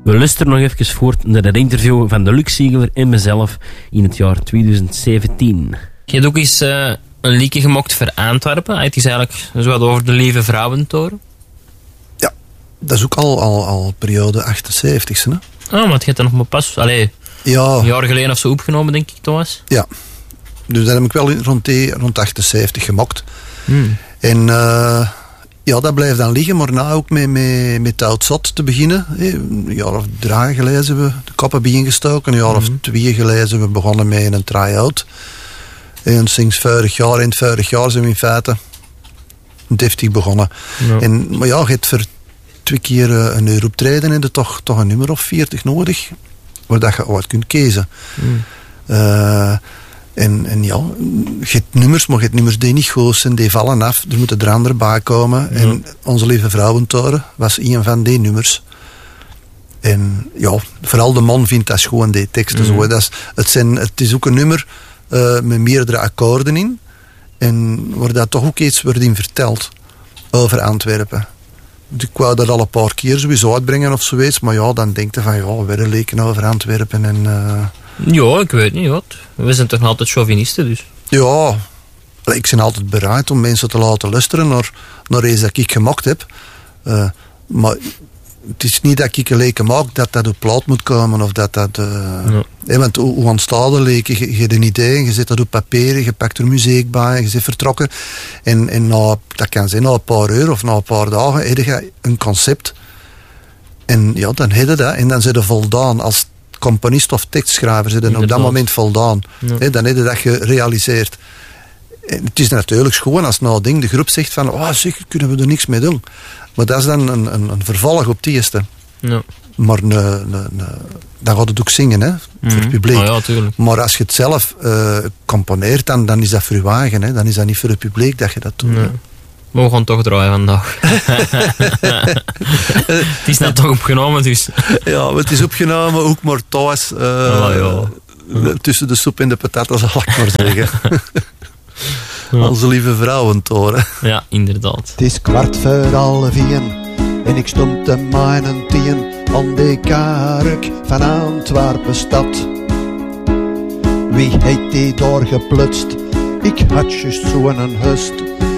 We luisteren nog even voort naar het interview van de Lux Ziegler en mezelf in het jaar 2017. Je hebt ook eens een liedje gemaakt voor Antwerpen. Het is eigenlijk zo wat over de Lieve Vrouwentoren. Ja, dat is ook al periode 78. Hè? Maar het gaat er nog maar pas... Allee, een jaar geleden of zo opgenomen, denk ik, Thomas. Ja, dus dat heb ik wel rond 78 gemokt. En dat blijft dan liggen, maar na ook met Oud Zot te beginnen. Een jaar of 3 geleden hebben we de koppen bijeengestoken. Een jaar of 2 geleden hebben we begonnen met een try-out. En sinds vorig jaar zijn we in feite deftig begonnen. Ja. Maar ja, je hebt voor 2 keer een uur optreden en er toch een nummer of 40 nodig, waar dat je wat kunt kiezen. En ja, je hebt nummers, maar je hebt nummers die niet goed zijn, die vallen af. Er moeten er andere bij komen. En Onze Lieve Vrouwentoren was een van die nummers. En ja, vooral de man vindt dat gewoon, die teksten. Zo. Het is ook een nummer met meerdere akkoorden in. En waar dat toch ook iets wordt in verteld over Antwerpen. Ik wou dat al een paar keer sowieso uitbrengen of zoiets. Maar ja, dan denk je van, ja, weer een leken over Antwerpen en... Ja, ik weet niet wat. We zijn toch altijd chauvinisten, dus. Ja, ik ben altijd bereid om mensen te laten luisteren naar iets dat ik gemaakt heb. Maar het is niet dat ik een leken maak dat op plaat moet komen of dat... want hoe ontstaat een leken? Je hebt een idee, je zet dat op papier, je pakt er muziek bij, je zit vertrokken. En dat kan zijn na een paar uur of na een paar dagen heb je een concept. En ja, dan heb je dat. En dan zit je voldaan als componist of tekstschrijver, zit je op dat moment voldaan. Ja. Dan heb je dat gerealiseerd. En het is natuurlijk gewoon als nou ding de groep zegt van, zeg, kunnen we er niks mee doen. Maar dat is dan een vervolg op het eerste. Ja. Maar dan gaat het ook zingen, hè, voor het publiek. Ja, maar als je het zelf componeert, dan is dat voor je eigen. Hè. Dan is dat niet voor het publiek dat je dat doet. Nee. Maar we gaan toch draaien vandaag. Het is net toch opgenomen, dus. Ja, het is opgenomen, ook maar thuis. Tussen de soep en de pataten, zal ik maar zeggen. Onze Lieve Vrouwentoren. Ja, inderdaad. Het is 4:15 en ik stond te mijn 10 aan de kark van Antwerpen stad. Wie heeft die doorgeplutst? Ik had juist zo'n hust